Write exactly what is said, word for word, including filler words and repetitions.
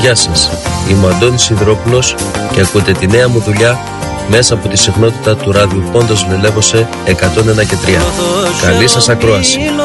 Γεια σας, είμαι ο Αντώνης Σιδηρόπουλος και ακούτε τη νέα μου δουλειά μέσα από τη συχνότητα του ράδιου Πόντος Λελεύωσε εκατόν ένα και τρία. Καλή σας ακρόαση.